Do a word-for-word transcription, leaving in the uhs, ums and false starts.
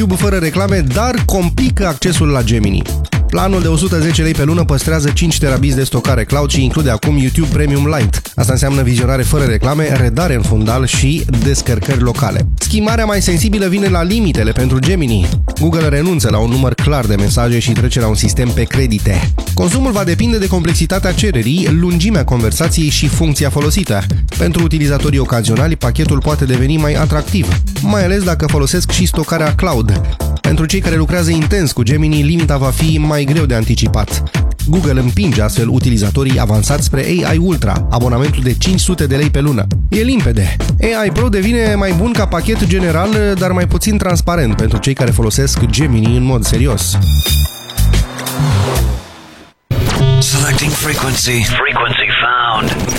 YouTube fără reclame, dar complică accesul la Gemini. Planul de o sută zece lei pe lună păstrează cinci terabiți de stocare cloud și include acum YouTube Premium Lite. Asta înseamnă vizionare fără reclame, redare în fundal și descărcări locale. Schimbarea mai sensibilă vine la limitele pentru Gemini. Google renunță la un număr clar de mesaje și trece la un sistem pe credite. Consumul va depinde de complexitatea cererii, lungimea conversației și funcția folosită. Pentru utilizatorii ocazionali, pachetul poate deveni mai atractiv, mai ales dacă folosesc și stocarea cloud. Pentru cei care lucrează intens cu Gemini, limita va fi mai greu de anticipat. Google împinge astfel utilizatorii avansați spre A I Ultra, abonamentul de cinci sute de lei pe lună. E limpede. A I Pro devine mai bun ca pachet general, dar mai puțin transparent pentru cei care folosesc Gemini în mod serios. Selecting frequency. Frequency found.